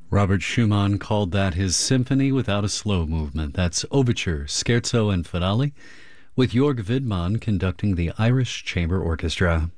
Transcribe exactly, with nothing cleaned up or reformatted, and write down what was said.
Robert Schumann called that his symphony without a slow movement. That's Overture, Scherzo and Finale, with Jörg Widmann conducting the Irish Chamber Orchestra.